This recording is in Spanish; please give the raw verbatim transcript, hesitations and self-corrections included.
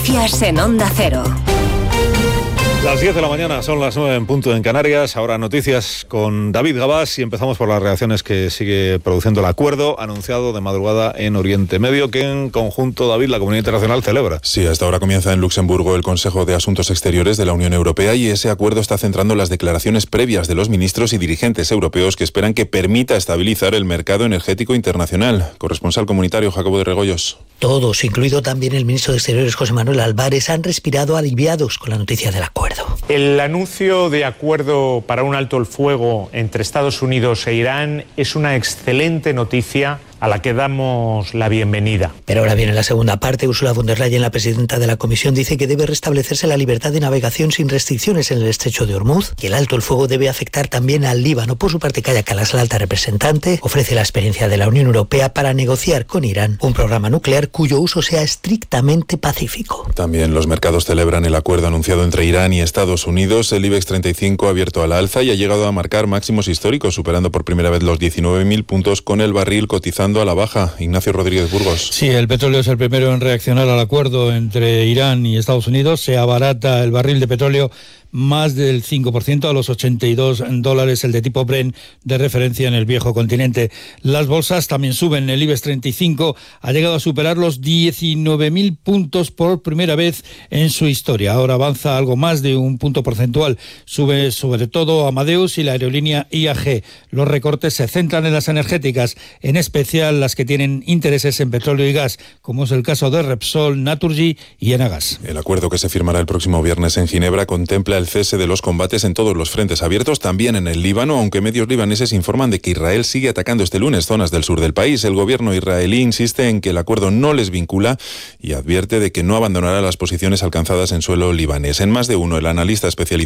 Noticias en Onda Cero. Las diez de la mañana, son las nueve en punto en Canarias. Ahora noticias con David Gabás y empezamos por las reacciones que sigue produciendo el acuerdo anunciado de madrugada en Oriente Medio, que en conjunto, David, la comunidad internacional celebra. Sí, hasta ahora comienza en Luxemburgo el Consejo de Asuntos Exteriores de la Unión Europea y ese acuerdo está centrando las declaraciones previas de los ministros y dirigentes europeos que esperan que permita estabilizar el mercado energético internacional. Corresponsal comunitario Jacobo de Regoyos. Todos, incluido también el ministro de Exteriores José Manuel Álvarez, han respirado aliviados con la noticia del acuerdo. El anuncio de acuerdo para un alto el fuego entre Estados Unidos e Irán es una excelente noticia a la que damos la bienvenida. Pero ahora viene la segunda parte. Ursula von der Leyen, la presidenta de la Comisión, dice que debe restablecerse la libertad de navegación sin restricciones en el estrecho de Hormuz, y el alto el fuego debe afectar también al Líbano. Por su parte, Kaja Kallas, la alta representante, ofrece la experiencia de la Unión Europea para negociar con Irán un programa nuclear cuyo uso sea estrictamente pacífico. También los mercados celebran el acuerdo anunciado entre Irán y Estados Unidos. El IBEX treinta y cinco ha abierto a la alza y ha llegado a marcar máximos históricos, superando por primera vez los diecinueve mil puntos, con el barril cotizando a la baja. Ignacio Rodríguez Burgos. Sí, el petróleo es el primero en reaccionar al acuerdo entre Irán y Estados Unidos. Se abarata el barril de petróleo más del cinco por ciento a los ochenta y dos dólares, el de tipo Brent de referencia en el viejo continente. Las bolsas también suben. El IBEX treinta y cinco ha llegado a superar los diecinueve mil puntos por primera vez en su historia. Ahora avanza algo más de un punto porcentual. Sube sobre todo Amadeus y la aerolínea I A G. Los recortes se centran en las energéticas, en especial las que tienen intereses en petróleo y gas, como es el caso de Repsol, Naturgy y Enagas. El acuerdo que se firmará el próximo viernes en Ginebra contempla el cese de los combates en todos los frentes abiertos, también en el Líbano, aunque medios libaneses informan de que Israel sigue atacando este lunes zonas del sur del país. El gobierno israelí insiste en que el acuerdo no les vincula y advierte de que no abandonará las posiciones alcanzadas en suelo libanés. En Más de Uno, el analista especializado